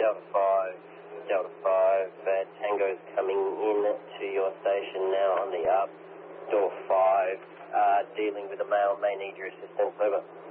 Delta 5, Tango's coming in to your station now on the up, door 5, dealing with a male, may need your assistance, over.